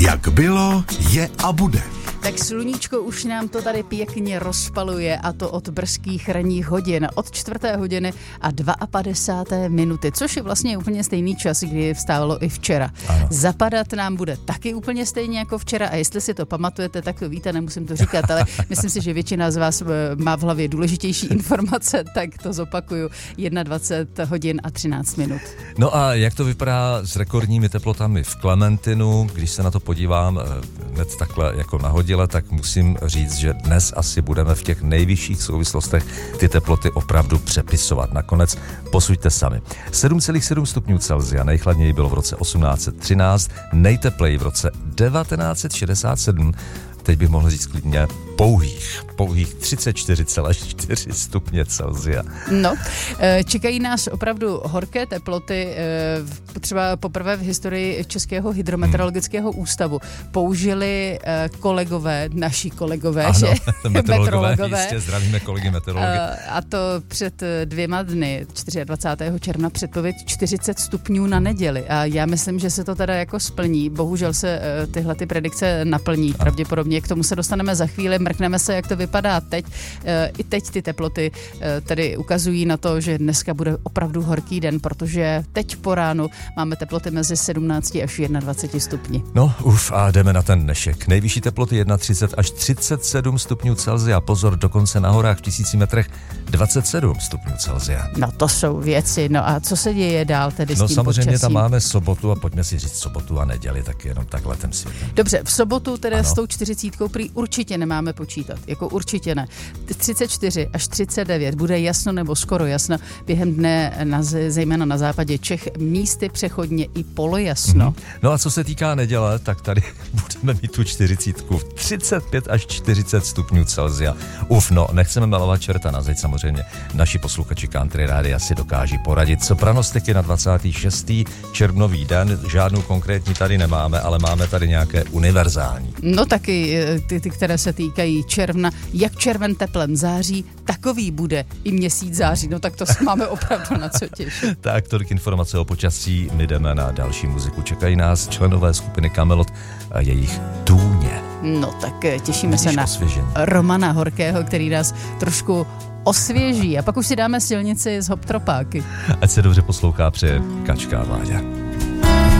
Jak bylo, je a bude. Tak sluníčko už nám to tady pěkně rozpaluje, a to od brzkých ranních hodin, od 4. hodiny a 52. minuty, což je vlastně úplně stejný čas, kdy vstávalo i včera. Ano. Zapadat nám bude taky úplně stejně jako včera, a jestli si to pamatujete, tak to víte, nemusím to říkat, ale myslím si, že většina z vás má v hlavě důležitější informace, tak to zopakuju. 21 hodin a 13 minut. No a jak to vypadá s rekordními teplotami v Klementinu? Když se na to podívám hned takhle jako nahodile, tak musím říct, že dnes asi budeme v těch nejvyšších souvislostech ty teploty opravdu přepisovat. Nakonec posuďte sami. 7,7 stupňů Celsia, nejchladněji bylo v roce 1813, nejtepleji v roce 1967, teď bych mohl říct klidně pouhých 34,4 stupně Celsia. No, čekají nás opravdu horké teploty. Třeba poprvé v historii Českého hydrometeorologického ústavu použili naši kolegové, ano, že? meteorologové, jistě, zdravíme kolegy meteorology. A to před 2 dny, 24. června, předpověď 40 stupňů na neděli. A já myslím, že se to teda jako splní. Bohužel se tyhle ty predikce naplní pravděpodobně. K tomu se dostaneme za chvíli, mrkneme se, jak to vypadá teď. I teď ty teploty tedy ukazují na to, že dneska bude opravdu horký den, protože teď po ránu máme teploty mezi 17 až 21 stupni. No, a jdeme na ten dnešek. Nejvyšší teploty 31 až 37 stupňů Celsia. Pozor, dokonce na horách v 1000 metrech 27 stupňů Celsia. No to jsou věci. No a co se děje dál tedy s tím samozřejmě počasím? Tam máme sobotu a pojďme si říct sobotu a neděli, tak jenom takhle ten světem. Dobře, v sobotu teda s tou 40 prý určitě nemáme počítat. Jako určitě ne. 34 až 39 bude jasno nebo skoro jasno. Během dne, zejména na západě Čech, místy přechodně i polojasno. No a co se týká neděle, tak tady budeme mít tu 40, 35 až 40 stupňů Celsia. Nechceme malovat čerta na zeď, samozřejmě. Naši posluchači Country Rádia si dokáží poradit. Co pranostiky na 26. červnový den, žádnou konkrétní tady nemáme, ale máme tady nějaké univerzální. No taky ty, které se týkají června. Jak červen teplem září, takový bude i měsíc září. No tak to se máme opravdu na co těšit. Tak, tolik informace o počasí. My jdeme na další muziku. Čekají nás členové skupiny Kamelot a jejich Tůně. No tak těšíme se na Romana Horkého, který nás trošku osvěží. A pak už si dáme silnici z Hoptropáky. Ať se dobře poslouchá, přeje Kačka a Vláďa.